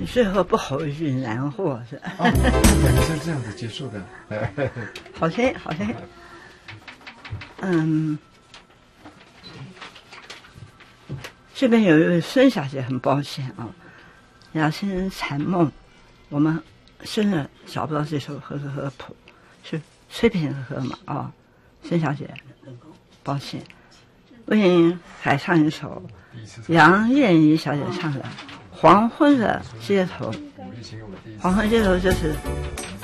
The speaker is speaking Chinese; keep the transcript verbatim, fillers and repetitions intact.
最后不吼一句难过是？ 哦，感觉是这样子结束的。 好听，好听。嗯，这边有一位孙小姐，很抱歉啊，雅心禅梦，我们生日找不到这首和和和谱，是崔平和和嘛啊，孙小姐，抱歉，为您还唱一首杨燕怡小姐唱的《黄昏的街头》。黄昏街头就是